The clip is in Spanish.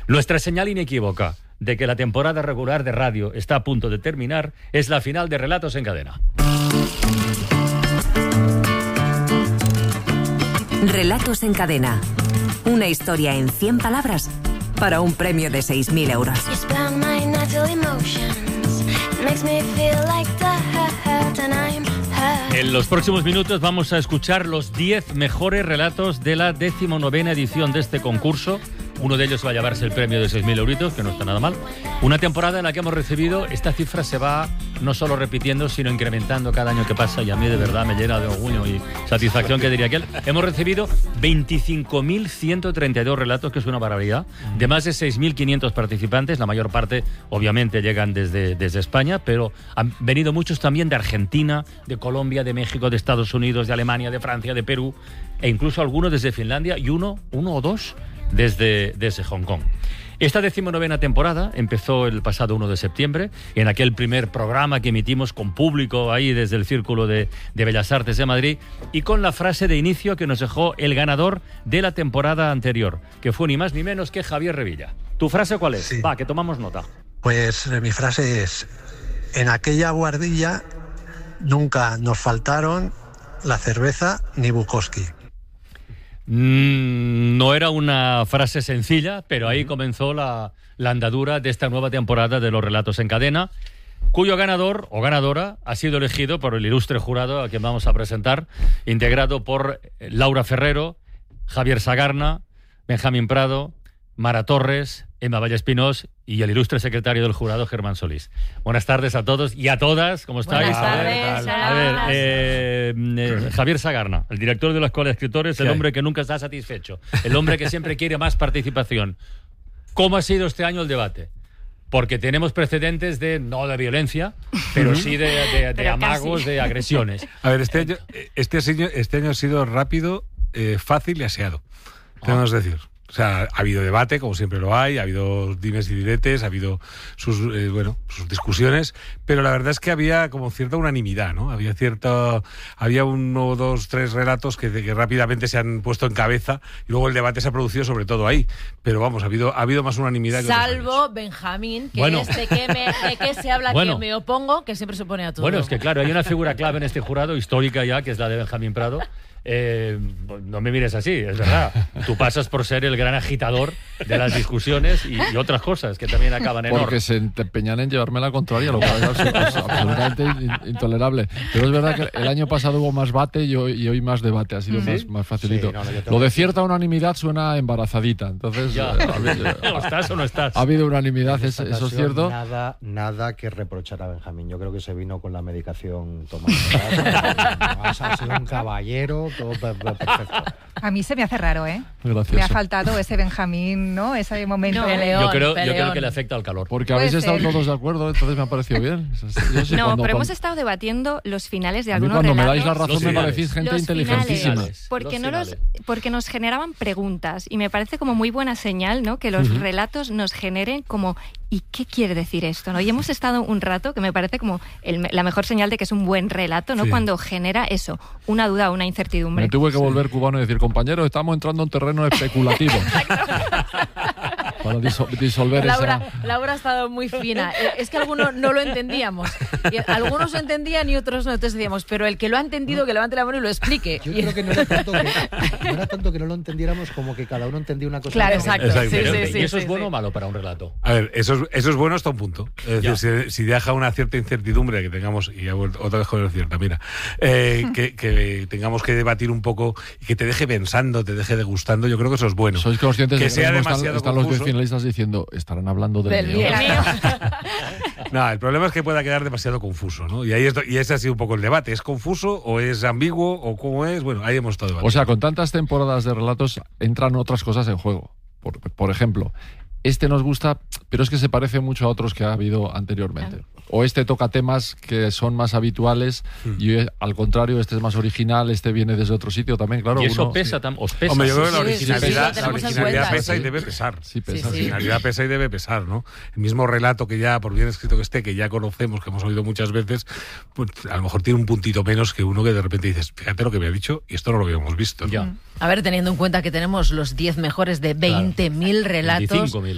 Nuestra señal inequívoca de que la temporada regular de radio está a punto de terminar es la final de Relatos en Cadena. Relatos en Cadena. Una historia en 100 palabras para un premio de 6.000 euros. En los próximos minutos vamos a escuchar los 10 mejores relatos de la 19ª edición de este concurso. Uno de ellos va a llevarse el premio de 6.000 euritos, que no está nada mal. Una temporada en la que hemos recibido, esta cifra se va no solo repitiendo, sino incrementando cada año que pasa, y a mí de verdad me llena de orgullo y satisfacción, que diría aquel. Hemos recibido 25.132 relatos, que es una barbaridad, de más de 6.500 participantes. La mayor parte, obviamente, llegan desde España, pero han venido muchos también de Argentina, de Colombia, de México, de Estados Unidos, de Alemania, de Francia, de Perú, e incluso algunos desde Finlandia, y uno o dos desde Hong Kong. Esta 19ª temporada empezó el pasado 1 de septiembre, en aquel primer programa que emitimos con público ahí desde el Círculo de Bellas Artes de Madrid, y con la frase de inicio que nos dejó el ganador de la temporada anterior, que fue ni más ni menos que Javier Revilla. ¿Tu frase cuál es? Sí. Va, que tomamos nota. Pues mi frase es: en aquella guardilla nunca nos faltaron la cerveza ni Bukowski. No era una frase sencilla, pero ahí comenzó la andadura de esta nueva temporada de los Relatos en Cadena, cuyo ganador o ganadora ha sido elegido por el ilustre jurado a quien vamos a presentar, integrado por Laura Ferrero, Javier Sagarna, Benjamín Prado, Mara Torres, Emma Vallespinós y el ilustre secretario del jurado, Germán Solís. Buenas tardes a todos y a todas, ¿cómo estáis? Buenas tardes. A ver, Javier Sagarna, el director de la Escuela de Escritores, el hombre que nunca está satisfecho, el hombre que siempre quiere más participación. ¿Cómo ha sido este año el debate? Porque tenemos precedentes no de violencia, pero sí de amagos, de agresiones. A ver, este año ha sido rápido, fácil y aseado, tenemos que decir. O sea, ha habido debate, como siempre lo hay, ha habido dimes y diretes, ha habido sus discusiones, pero la verdad es que había como cierta unanimidad, ¿no? Había 1, 2, 3 relatos que rápidamente se han puesto en cabeza, y luego el debate se ha producido sobre todo ahí. Pero vamos, ha habido más unanimidad que salvo Benjamín, que es de que se habla que me opongo, que siempre se opone a todo. Bueno, es que claro, hay una figura clave en este jurado, histórica ya, que es la de Benjamín Prado. No me mires así, es verdad. Tú pasas por ser el gran agitador de las discusiones y otras cosas que también acaban en porque se empeñan en llevarme la contraria, lo cual es absolutamente intolerable. Pero es verdad que el año pasado hubo más debate y hoy más debate, ha sido más facilito. Sí, lo de cierta unanimidad suena embarazadita, entonces ¿estás o no estás? Ha habido unanimidad, eso es cierto. Nada que reprochar a Benjamín. Yo creo que se vino con la medicación tomada. Ha sido un caballero. Todo perfecto. A mí se me hace raro, ¿eh? Gracias. Me ha faltado ese Benjamín, ¿no? Ese momento. Yo creo que le afecta al calor. Porque habéis estado todos de acuerdo, entonces me ha parecido bien. Pero hemos estado debatiendo los finales de algunos relatos. Cuando me dais la razón me parecís gente inteligentísima. Porque nos generaban preguntas, y me parece como muy buena señal, ¿no? Que los relatos nos generen como ¿y qué quiere decir esto? ¿No? Y hemos estado un rato, que me parece como la mejor señal de que es un buen relato, ¿no? Sí. Cuando genera eso, una duda, una incertidumbre. Me tuve que volver cubano y decir, compañero, estamos entrando en terreno especulativo. Para disolver Laura ha estado muy fina. Es que algunos no lo entendíamos. Algunos lo entendían y otros no. Entonces decíamos, pero el que lo ha entendido, que levante la mano y lo explique. Yo creo que no era tanto que no lo entendiéramos como que cada uno entendía una cosa. Claro, exacto. ¿Y eso es bueno o malo para un relato? A ver, eso es bueno hasta un punto. Es decir, si deja una cierta incertidumbre que tengamos, y otra vez con cierta, que tengamos que debatir un poco y que te deje pensando, te deje degustando, yo creo que eso es bueno. ¿Sois conscientes que de sea demasiado están los 10 finalistas diciendo, estarán hablando del mío? No, el problema es que pueda quedar demasiado confuso, ¿no? Y ese ha sido un poco el debate. ¿Es confuso o es ambiguo o cómo es? Bueno, ahí hemos estado debatiendo. O sea, con tantas temporadas de relatos entran otras cosas en juego. Por ejemplo, este nos gusta, pero es que se parece mucho a otros que ha habido anteriormente. Claro. O este toca temas que son más habituales y al contrario, este es más original, este viene desde otro sitio también, claro. Y eso pesa. Hombre, yo creo que la originalidad pesa y debe pesar. Sí, pesa. La originalidad pesa y debe pesar, ¿no? El mismo relato que ya, por bien escrito que esté, que ya conocemos, que hemos oído muchas veces, pues a lo mejor tiene un puntito menos que uno que de repente dices, fíjate lo que me ha dicho y esto no lo habíamos visto, ¿no? A ver, teniendo en cuenta que tenemos los 10 mejores de 20.000 relatos, 25.000.